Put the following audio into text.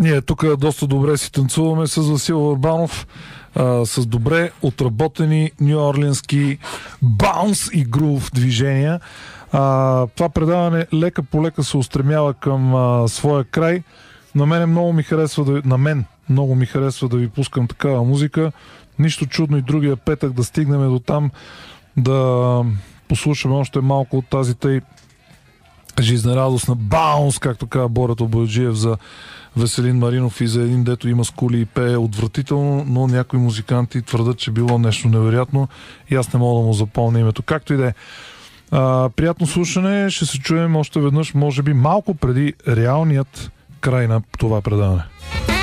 Ние тук доста добре си танцуваме с Васил Върбанов, с добре отработени нюорлински баунс и грув движения. Това предаване лека по лека се устремява към своя край. На мен много ми харесва да ви пускам такава музика. Нищо чудно и другия петък да стигнем до там, да послушаме още малко от тази тъй жизнерадостна баунс, както казва Борят Обояджиев за Веселин Маринов и за един, дето има скули и пее отвратително, но някои музиканти твърдат, че било нещо невероятно и аз не мога да му запомня името. Както и да е. Приятно слушане, ще се чуем още веднъж, може би малко преди реалният край на това предаване.